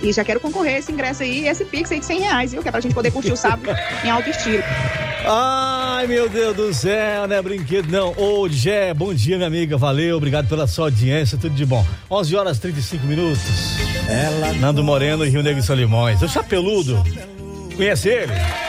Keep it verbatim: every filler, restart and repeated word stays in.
E já quero concorrer esse ingresso aí, esse Pix aí de cem reais, viu? Que é pra gente poder curtir o sábado em alto estilo. Ai, meu Deus do céu, não é brinquedo não. Ô, Gé, bom dia, minha amiga, valeu, obrigado pela sua audiência, tudo de bom. onze horas e trinta e cinco minutos. Ela Nando Moreno e Rio Negro e Solimões. O Chapeludo, conhece ele?